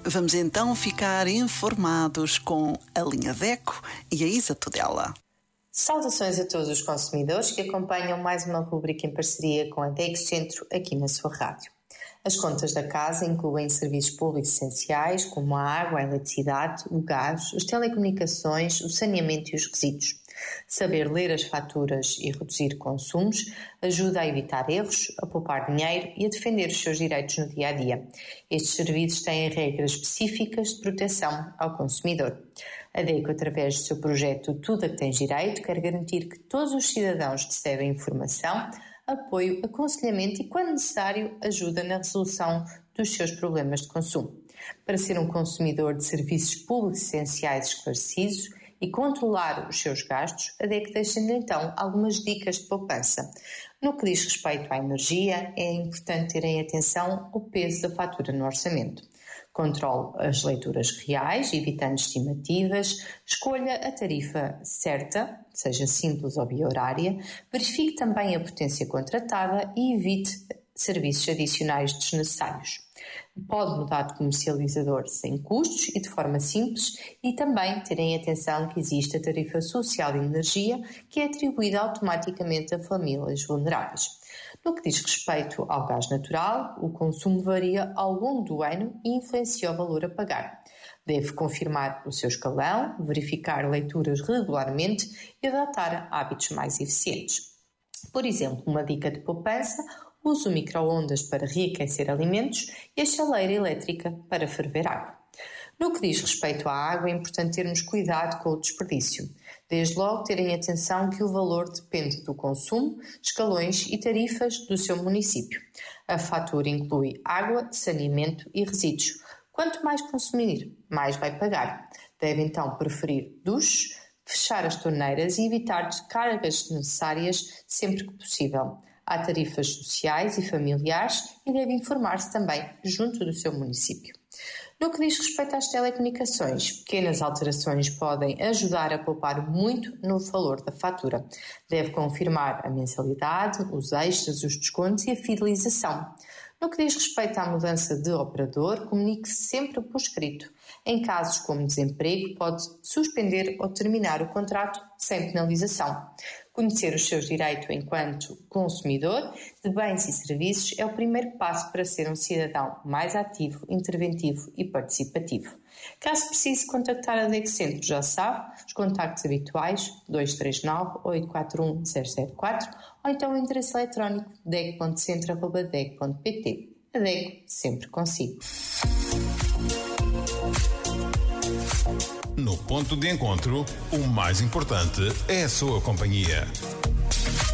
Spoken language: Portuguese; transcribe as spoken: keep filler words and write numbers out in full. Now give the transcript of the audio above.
Vamos então ficar informados com a linha DECO e a Isa Tudela. Saudações a todos os consumidores que acompanham mais uma rubrica em parceria com a DECO Centro aqui na sua rádio. As contas da casa incluem serviços públicos essenciais como a água, a eletricidade, o gás, as telecomunicações, o saneamento e os resíduos. Saber ler as faturas e reduzir consumos ajuda a evitar erros, a poupar dinheiro e a defender os seus direitos no dia-a-dia. Estes serviços têm regras específicas de proteção ao consumidor. A DECO, através do seu projeto Tudo a que Tens Direito, quer garantir que todos os cidadãos recebem informação, apoio, aconselhamento e, quando necessário, ajuda na resolução dos seus problemas de consumo. Para ser um consumidor de serviços públicos essenciais esclarecidos e controlar os seus gastos, a DECO deixa-lhe então algumas dicas de poupança. No que diz respeito à energia, é importante terem atenção ao peso da fatura no orçamento. Controle as leituras reais, evitando estimativas, escolha a tarifa certa, seja simples ou bi-horária, verifique também a potência contratada e evite serviços adicionais desnecessários. Pode mudar de comercializador sem custos e de forma simples e também terem atenção que existe a tarifa social de energia que é atribuída automaticamente a famílias vulneráveis. No que diz respeito ao gás natural, o consumo varia ao longo do ano e influencia o valor a pagar. Deve confirmar o seu escalão, verificar leituras regularmente e adotar hábitos mais eficientes. Por exemplo, uma dica de poupança: use o micro-ondas para reaquecer alimentos e a chaleira elétrica para ferver água. No que diz respeito à água, é importante termos cuidado com o desperdício. Desde logo, terem atenção que o valor depende do consumo, escalões e tarifas do seu município. A fatura inclui água, saneamento e resíduos. Quanto mais consumir, mais vai pagar. Deve então preferir duches, fechar as torneiras e evitar descargas desnecessárias sempre que possível. Há tarifas sociais e familiares e deve informar-se também junto do seu município. No que diz respeito às telecomunicações, pequenas alterações podem ajudar a poupar muito no valor da fatura. Deve confirmar a mensalidade, os extras, os descontos e a fidelização. No que diz respeito à mudança de operador, comunique-se sempre por escrito. Em casos como desemprego, pode suspender ou terminar o contrato sem penalização. Conhecer os seus direitos enquanto consumidor de bens e serviços é o primeiro passo para ser um cidadão mais ativo, interventivo e participativo. Caso precise contactar a DECO Centro, já sabe, os contactos habituais dois três nove, oito quatro um, zero sete quatro ou então o endereço eletrónico deco ponto centro arroba deco ponto pt. A DECO sempre consigo. No ponto de encontro, o mais importante é a sua companhia.